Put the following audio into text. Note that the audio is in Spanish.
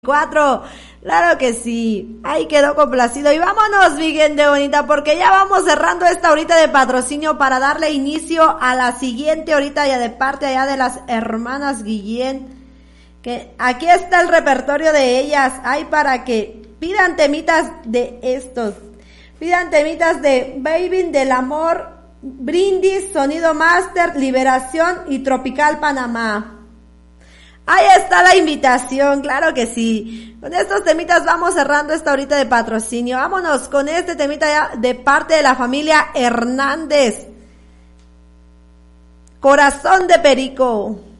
4. Claro que sí, ahí quedó complacido. Y vámonos, mi gente bonita, porque ya vamos cerrando esta horita de patrocinio para darle inicio a la siguiente horita ya de parte allá de las hermanas Guillén, que aquí está el repertorio de ellas. Hay para que pidan temitas de estos, pidan temitas de Baby del Amor, Brindis, Sonido Master, Liberación y Tropical Panamá. Ahí está la invitación, claro que sí. Con estos temitas vamos cerrando esta horita de patrocinio. Vámonos con este temita ya de parte de la familia Hernández. Corazón de Perico.